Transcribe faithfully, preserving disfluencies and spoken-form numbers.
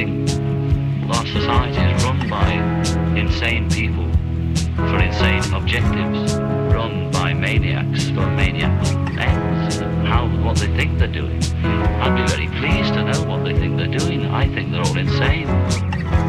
think our society is run by insane people for insane objectives, run by maniacs for maniacal ends. How, what they think they're doing. I'd be very